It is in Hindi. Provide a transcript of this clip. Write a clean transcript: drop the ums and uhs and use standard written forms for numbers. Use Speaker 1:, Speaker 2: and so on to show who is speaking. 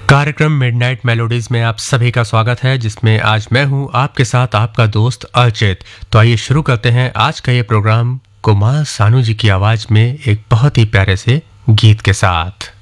Speaker 1: कार्यक्रम मिडनाइट मेलोडीज में आप सभी का स्वागत है, जिसमें आज मैं हूं आपके साथ आपका दोस्त अर्चित। तो आइए शुरू करते हैं आज का ये प्रोग्राम कुमार सानू जी की आवाज में एक बहुत ही प्यारे से गीत के साथ।